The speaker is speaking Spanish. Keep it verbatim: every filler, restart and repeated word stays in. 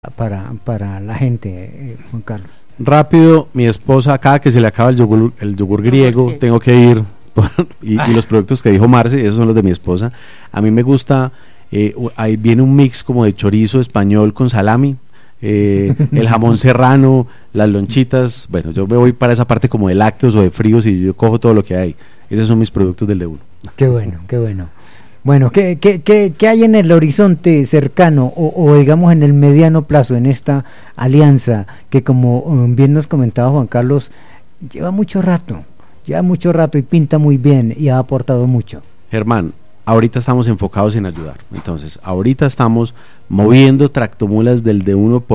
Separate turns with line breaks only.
para, para la gente, eh, Juan Carlos?
Rápido, mi esposa, cada que se le acaba el yogur, el yogur griego, okay. tengo que ir por, y, ah. y los productos que dijo Marce, esos son los de mi esposa. A mí me gusta, eh, ahí viene un mix como de chorizo español con salami, eh, el jamón serrano, las lonchitas. Bueno, yo me voy para esa parte como de lácteos o de fríos y yo cojo todo lo que hay. Esos son mis productos del D uno.
Qué bueno, qué bueno. Bueno, ¿qué, qué, qué, qué hay en el horizonte cercano o, o digamos en el mediano plazo en esta alianza que, como um, bien nos comentaba Juan Carlos, lleva mucho rato, lleva mucho rato y pinta muy bien y ha aportado mucho?
Germán, ahorita estamos enfocados en ayudar. Entonces, ahorita estamos moviendo tractomulas del D uno por